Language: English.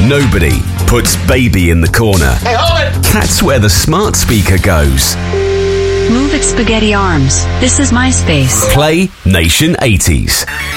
Nobody puts baby in the corner. Hey, hold it! That's where the smart speaker goes. Move it, spaghetti arms. This is MySpace. Play Nation 80s.